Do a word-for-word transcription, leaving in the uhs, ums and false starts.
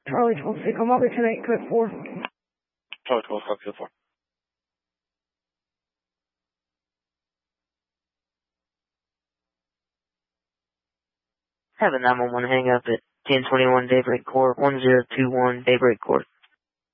Charlie twelve six, I'm over ten eight, code four. Charlie twelve, copy code four. Have a nine one one hang up at ten twenty-one Daybreak Court, one zero two one Daybreak Court.